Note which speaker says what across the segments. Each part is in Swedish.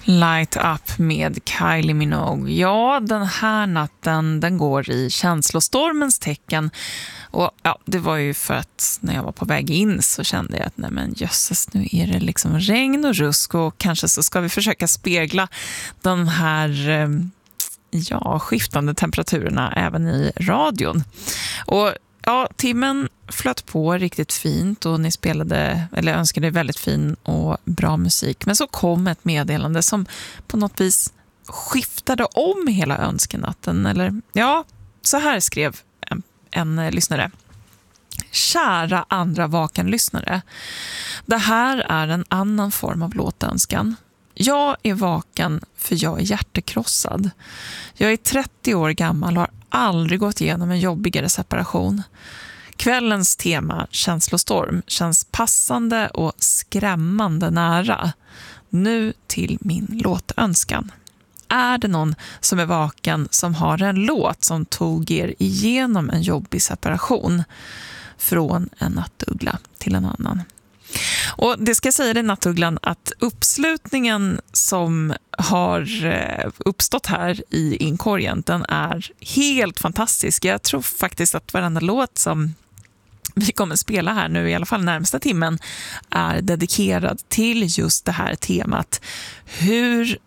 Speaker 1: Light Up med Kylie Minogue. Ja, den här natten, den går i känslostormens tecken. Och ja, det var ju för att när jag var på väg in så kände jag att nej men jösses, nu är det liksom regn och rusk och kanske så ska vi försöka spegla de här skiftande temperaturerna även i radion. Och ja, timmen flöt på riktigt fint och ni önskade väldigt fin och bra musik. Men så kom ett meddelande som på något vis skiftade om hela önskenatten. Eller ja, så här skrev en lyssnare. Kära andra vakenlyssnare. Det här är en annan form av låtönskan. Jag är vaken för jag är hjärtekrossad. Jag är 30 år gammal och har aldrig gått igenom en jobbigare separation. Kvällens tema, känslostorm, känns passande och skrämmande nära. Nu till min låtönskan. Är det någon som är vaken som har en låt som tog er igenom en jobbig separation? Från en nattuggla till en annan. Och det ska säga det, nattugglan, att uppslutningen som har uppstått här i inkorgen, den är helt fantastisk. Jag tror faktiskt att varenda låt som vi kommer spela här nu, i alla fall närmsta timmen, är dedikerad till just det här temat. Hur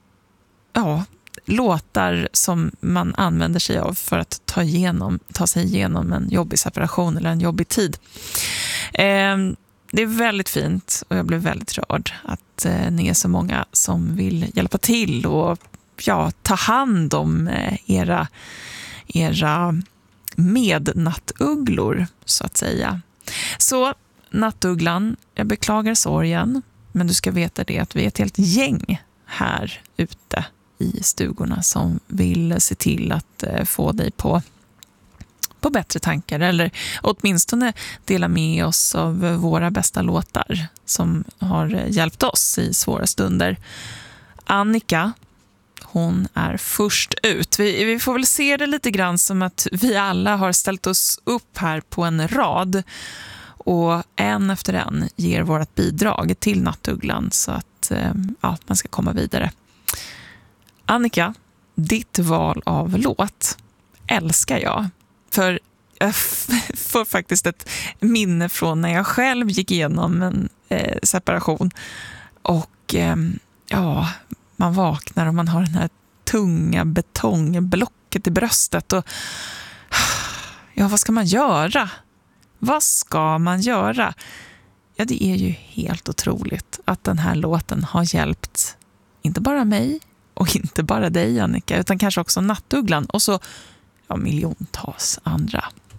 Speaker 1: låtar som man använder sig av för att ta sig igenom en jobbig separation eller en jobbig tid. Det är väldigt fint och jag blev väldigt rörd att ni är så många som vill hjälpa till och ta hand om era mednattugglor så att säga. Så nattugglan, jag beklagar sorgen, men du ska veta det att vi är ett helt gäng här ute i stugorna som vill se till att få dig på bättre tankar eller åtminstone dela med oss av våra bästa låtar som har hjälpt oss i svåra stunder. Annika, hon är först ut. Vi får väl se det lite grann som att vi alla har ställt oss upp här på en rad och en efter en ger vårt bidrag till nattugglan så att man ska komma vidare. Annika, ditt val av låt älskar jag. För jag får faktiskt ett minne från när jag själv gick igenom en separation. Och man vaknar och man har den här tunga betongblocket i bröstet. Och vad ska man göra? Vad ska man göra? Ja, det är ju helt otroligt att den här låten har hjälpt inte bara mig och inte bara dig, Annika, utan kanske också nattugglan och så miljontals andra.